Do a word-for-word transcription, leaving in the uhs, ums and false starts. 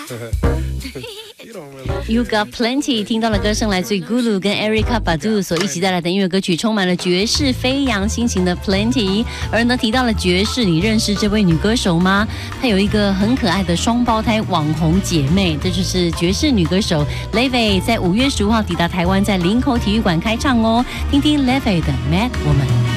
You Got Plenty 听到了歌声来自于 Gulu 跟 Erykah Badu 所一起带来的音乐歌曲，充满了爵士飞扬心情的 Plenty。而呢，提到了爵士，你认识这位女歌手吗？她有一个很可爱的双胞胎网红姐妹，这就是爵士女歌手 Levy， 在五月十五号抵达台湾，在林口体育馆开唱哦。听听 Levy 的 Mad Woman。